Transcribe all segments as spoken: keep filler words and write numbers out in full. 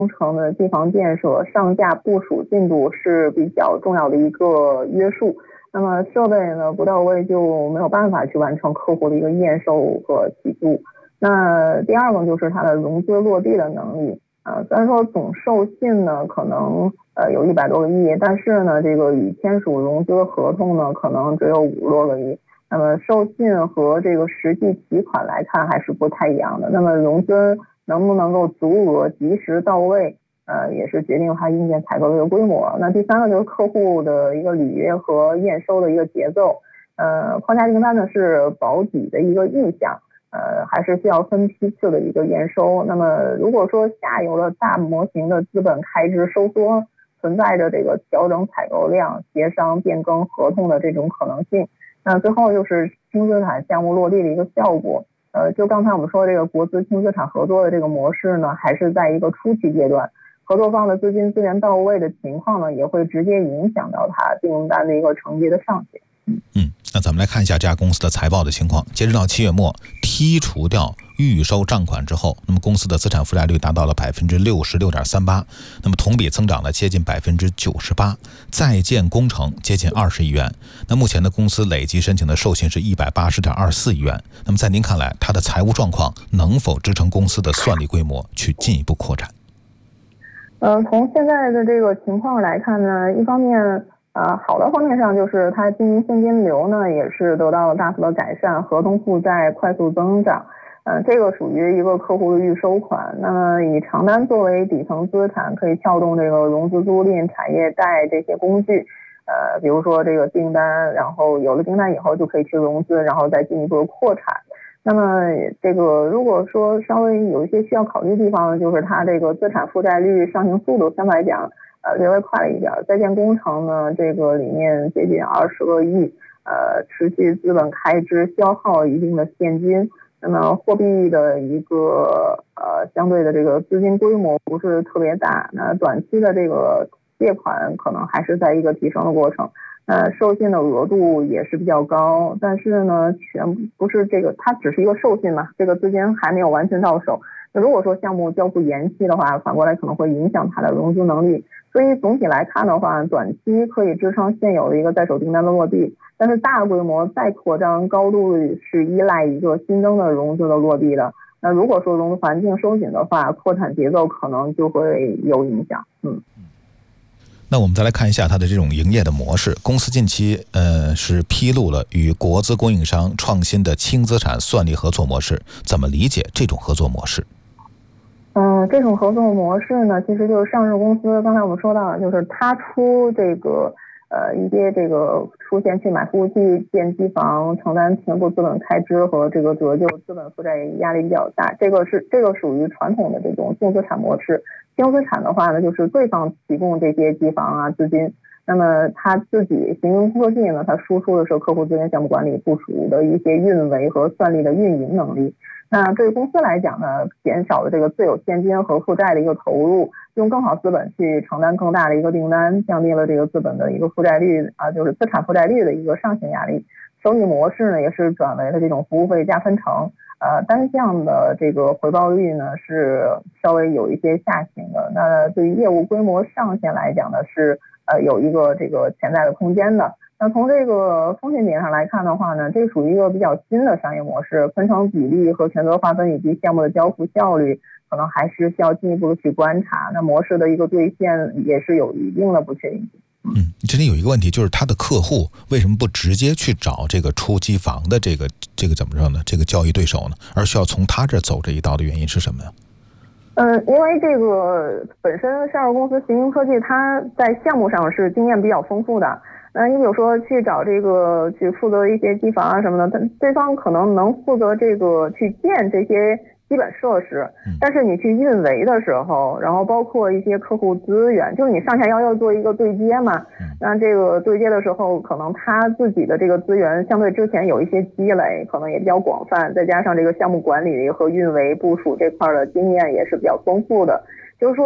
工程的机房建设上架部署进度是比较重要的一个约束。那么设备呢不到位就没有办法去完成客户的一个验收和起步。那第二个就是它的融资落地的能力。呃，虽然说总授信呢可能呃有一百多个亿，但是呢这个已签署融资合同呢可能只有五十多个亿。那么授信和这个实际提款来看还是不太一样的。那么融资能不能够足额及时到位，呃，也是决定它硬件采购的一个规模。那第三个就是客户的一个履约和验收的一个节奏。呃，框架订单呢是保底的一个意向，呃，还是需要分批次的一个验收。那么如果说下游的大模型的资本开支收缩，存在着这个调整采购量、协商变更合同的这种可能性。那最后就是轻资产项目落地的一个效果。呃，就刚才我们说这个国资轻资产合作的这个模式呢，还是在一个初期阶段，合作方的资金资源到位的情况呢，也会直接影响到它订单的一个承接的上限。 嗯，那咱们来看一下这家公司的财报的情况。截止到七月末，剔除掉预收账款之后，那么公司的资产负债率达到了百分之六十六点三八，那么同比增长了接近百分之九十八。在建工程接近二十亿元。那目前的公司累计申请的授信是一百八十点二四亿元。那么在您看来，它的财务状况能否支撑公司的算力规模去进一步扩展？ 呃，从现在的这个情况来看呢，一方面。呃，好的方面上就是它经营现金流呢也是得到了大幅的改善，合同负债快速增长。呃，这个属于一个客户的预收款。那么以长单作为底层资产，可以撬动这个融资租赁、产业贷这些工具。呃，比如说这个订单，然后有了订单以后就可以去融资，然后再进一步的扩产。那么这个如果说稍微有一些需要考虑的地方，就是它这个资产负债率上行速度相对来讲。呃，略微快了一点。在建工程呢，这个里面接近二十个亿，呃，持续资本开支消耗一定的现金。那么货币的一个呃相对的这个资金规模不是特别大，那短期的这个借款可能还是在一个提升的过程。呃，授信的额度也是比较高，但是呢，全不是这个，它只是一个授信嘛，这个资金还没有完全到手。那如果说项目交付延期的话，反过来可能会影响它的融资能力。所以总体来看的话，短期可以支撑现有的一个在手订单的落地，但是大规模再扩张高度是依赖一个新增的融资的落地的。那如果说融资环境收紧的话，扩产节奏可能就会有影响。嗯。 那我们再来看一下它的这种营业的模式。公司近期呃是披露了与国资供应商创新的轻资产算力合作模式，怎么理解这种合作模式？ 嗯，这种合作模式呢，其实就是上市公司，刚才我们说到，就是他出这个呃一些这个出钱去买服务器、建机房，承担全部资本开支和这个折旧资本负债压力比较大。这个是这个属于传统的这种重资产模式。轻资产的话呢，就是对方提供这些机房啊资金，那么他自己行营科技呢，他输出的是客户资源项目管理部署的一些运维和算力的运营能力。那对于公司来讲呢，减少了这个自有现金和负债的一个投入，用更好资本去承担更大的一个订单，降低了这个资本的一个负债率啊，就是资产负债率的一个上行压力。收益模式呢，也是转为了这种服务费加分成，呃，单项的这个回报率呢是稍微有一些下行的。那对于业务规模上限来讲呢，是呃有一个这个潜在的空间的。那从这个风险点上来看的话呢，这属于一个比较新的商业模式，分成比例和权责划分以及项目的交付效率，可能还是需要进一步的去观察。那模式的一个兑现也是有一定的不确定性。 嗯，这里有一个问题，就是他的客户为什么不直接去找这个出机房的这个这个怎么说呢？这个交易对手呢，而需要从他这走这一道的原因是什么呀？ 嗯，因为这个本身上市公司行营科技，它在项目上是经验比较丰富的。那你比如说去找这个去负责一些机房啊什么的，对方可能能负责这个去建这些基本设施，但是你去运维的时候，然后包括一些客户资源，就是你上下游要做一个对接嘛。那这个对接的时候，可能他自己的这个资源相对之前有一些积累，可能也比较广泛，再加上这个项目管理和运维部署这块的经验也是比较丰富的。就是说，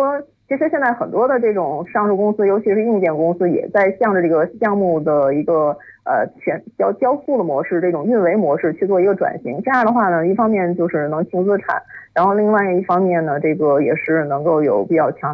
其实现在很多的这种上市公司，尤其是硬件公司，也在向着这个项目的一个呃全交交付的模式，这种运维模式去做一个转型。这样的话呢，一方面就是能清资产，然后另外一方面呢，这个也是能够有比较强